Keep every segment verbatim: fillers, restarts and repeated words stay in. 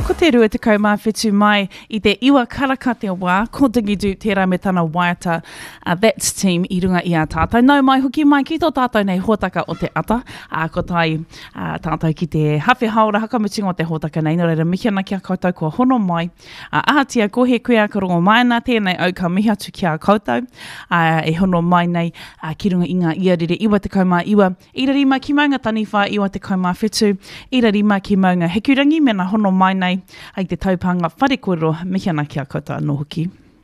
Ko te rua te kaumawhitu mai I te iwa karakate wā, ko Dingidu tērā me tana waiata, uh, that's team I runga I a tātou. Nau mai hoki mai ki tō tātou nei hōtaka o te ata, uh, ko tai uh, tātou ki te hawhi haora hakamutinga o te hōtaka nei, no reira mihi ana ki a koutou kua hono mai. Uh, ahatia ko he koe a karongo mai nā tēnei au ka mihi atu ki a koutou, uh, e hono mai nei uh, ki runga I ngā ia rere iwa te kaumā iwa, ira rima ki maunga taniwha iwa te kaumawhitu, ira rima ki maunga hekurangi, mena hono mai nei ai te taupanga whare kōrero mihi ana ki a koutou anō hoki.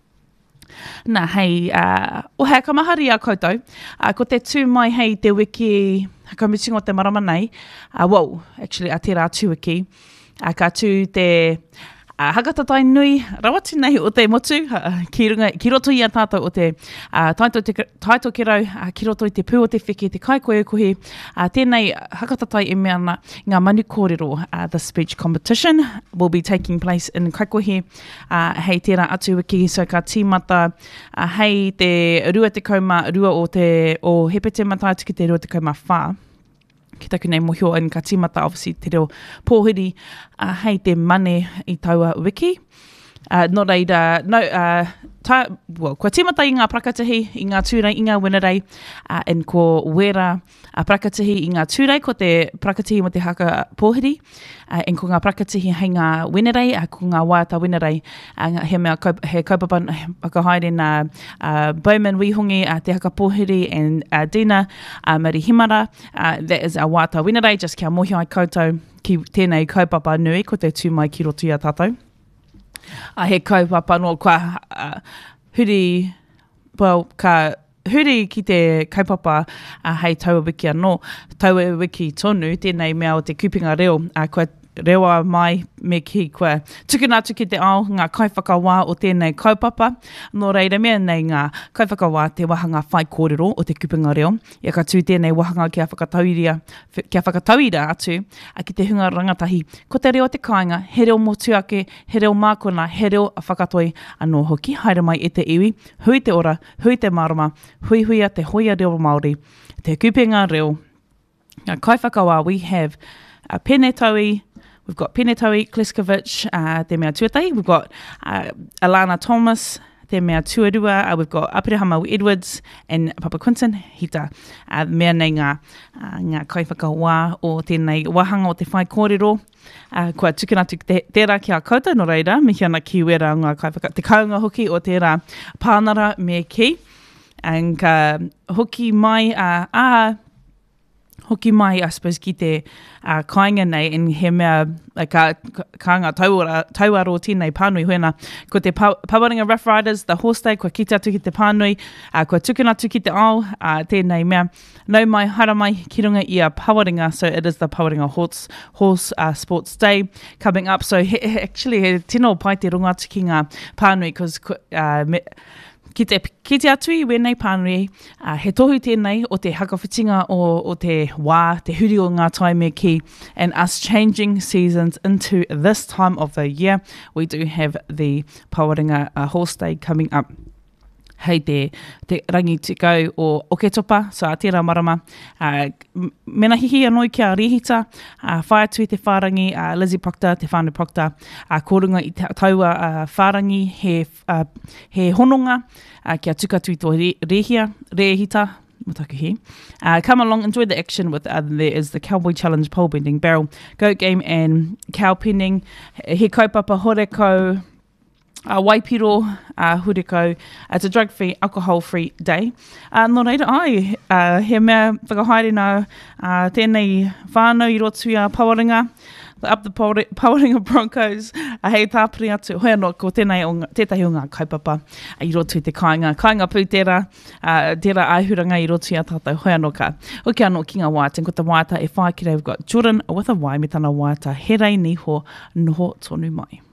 Nā, hei, uh, o hea kamahari a koutou, uh, ko te tū mai hei te wiki hakamutinga o te marama nei, uh, well, actually, a tērā tū wiki, uh, ka tū te uh, hakatatai nui, rawati nei o te motu, uh, ki, runga, ki roto I a tātou o te uh, taito, te, taito ki rau, uh, ki roto I te pū o te whiki, te kai koe kohi, uh, tēnei hakatatai e mea ana ngā manu kōrero, uh, the speech competition will be taking place in Kaikohe, uh, hei tērā atu wiki, so ka tīmata, uh, hei te rua te kauma, rua o te, o hepete matai atu ki te rua te kauma whā. Ki taku nei mohio in ka tīmata, obviously te reo pōhiri, uh, hei te mane I taua wiki. Uh, no reira, no, uh, ta, well, kua tīmata I ngā prakatahi, I ngā tūrei, I ngā winarei, uh, and ko wera uh, prakatahi I ngā tūrei, ko te prakatahi mo te haka pōhiri, uh, and ko ngā prakatahi hei ngā winarei, uh, ko ngā waiata winarei, uh, he mea kaup, he kaupapa whakahaere nā uh, Bowman Wihongi, uh, te haka pōhiri, and uh, Dina uh, Marihimara, uh, that is our waiata winarei, just kia mohi ai koutou ki tēnei kaupapa nui, ko te tū mai ki roto I a tātou. Uh, he kaupapa no kua uh, huri, well, ka huri ki te kaupapa uh, hei taua wiki anō, taua wiki tonu, tēnei mea o te kupinga reo, uh, kua rewa mai me ki kua tukuna atu ki te ao, ngā kaiwhakawā o tēnei kaupapa, no reira mea nei ngā kaiwhakawā te wahanga whai kōrero o te kupinga reo, ia ka tū tēnei wahanga kia whakatauira, kia whakatauira atu, a ki te hunga rangatahi, ko te reo te kāinga, he reo motu ake, he reo mākona, he reo a whakatoi anō hoki, haere mai e te iwi, hui te ora, hui te marama, hui huia te hoia reo Māori, te kupinga reo, ngā kaiwhakawā, we have a Penetaui, we've got Penetaui, Kleskovic, uh, te mea tuatai. We've got uh, Alana Thomas, te mea tuarua. Uh, we've got Apirihama Edwards and Papa Quinton, hita uh, mea nei ngā, uh, ngā kaiwhakawā o tēnei wahanga o te whai kōrero. Uh, kua tukuna atu te, tērā ki a koutou, no reira, mihi ana ki wera ngā kaiwhaka, te kaunga hoki o tērā pānara me ki. And ka uh, hoki mai, uh, a hoki mai, I suppose, ki te uh, kāinga nei, and he mea, like, ka, ka ngā tauara, tauaro tēnei pānui huena, ko te pa, Pawaringa Rough Riders, the horse day, kua kita atu ki te pānui, uh, kua tukuna atu ki te ao, uh, tēnei mea, nau mai, hara mai, ki runga I a Pawaringa, so it is the Pawaringa Horse, horse uh, Sports Day coming up, so he, he, actually, he tino pai te runga atu ki ngā pānui, because uh, me, Ki te, ki te atui wenei pānui, uh, he tohu tēnei o te hakawhitinga o, o te wā, te huri o ngā tai me ki, and us changing seasons into this time of the year. We do have the Pawaringa uh, Horse Day coming up. Hei te, te rangi tikau o Oketopa, so a tērā marama. Uh, mena hihi anoi kia rihita, uh, whai atu I te whārangi, uh, Lizzie Proctor, te whānau Proctor, uh, kōrunga I te taua uh, whārangi, he, uh, he hononga, uh, kia tukatu I tō re, rehia, rehita, matakuhi. Uh, come along, enjoy the action with, uh, there is the Cowboy Challenge pole bending, barrel, goat game and cow penning, he kaupapa horeko, Uh, Waipiro, uh, Huriko, it's a drug-free, alcohol-free day. Uh, nō reira, ai, uh, he mea whakahaere nā uh, tēnei whānau I roto I a Pawaringa, up the Pawaringa Broncos, uh, hei tāpiri atu, hoi anō ko tēnei o, tētahi o ngā kaupapa uh, I roto I te kāinga. Kāinga pū tērā, uh, tērā aihuranga I roto I a tātou, hoi anō ka. Oki anō ki ngā waiata, ko te waiata e whai ki rei, we've got Jordan with a wai, me tana waiata, he rei niho, noho tonu mai.